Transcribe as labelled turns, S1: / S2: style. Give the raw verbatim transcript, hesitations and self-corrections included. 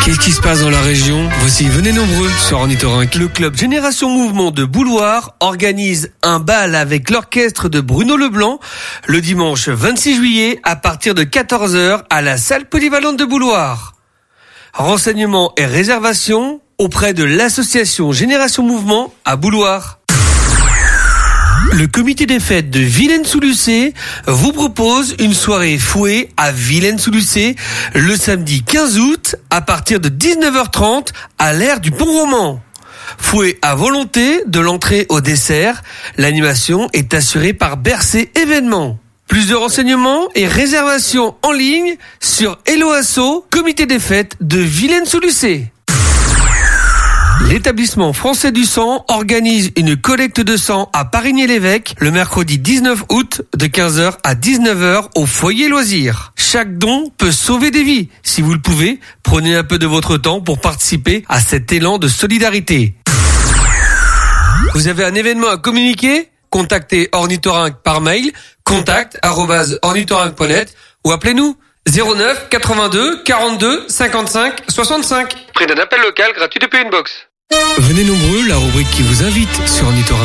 S1: Qu'est-ce qui se passe dans la région? Voici, venez nombreux sur Ornithorynque.
S2: Le club Génération Mouvement de Bouloir organise un bal avec l'orchestre de Bruno Leblanc le dimanche vingt-six juillet à partir de quatorze heures à la salle polyvalente de Bouloir. Renseignements et réservations auprès de l'association Génération Mouvement à Bouloir. Le comité des fêtes de Villaines-sous-Lucé vous propose une soirée fouet à Villaines-sous-Lucé le samedi quinze août à partir de dix-neuf heures trente à l'aire du Pont-Roman. Fouet à volonté de l'entrée au dessert. L'animation est assurée par Bercé Événements. Plus de renseignements et réservations en ligne sur Hello Asso, comité des fêtes de Villaines-sous-Lucé. L'établissement français du sang organise une collecte de sang à Parigny-l'Évêque le mercredi dix-neuf août de quinze heures à dix-neuf heures au foyer loisirs. Chaque don peut sauver des vies. Si vous le pouvez, prenez un peu de votre temps pour participer à cet élan de solidarité. Vous avez un événement à communiquer? Contactez Ornithorynque par mail contact arobase ornithorynque point net ou appelez-nous zéro neuf quatre-vingt-deux quarante-deux cinquante-cinq soixante-cinq. Prix d'un appel local gratuit depuis une box.
S1: Venez nombreux, la rubrique qui vous invite sur Ornithorynque.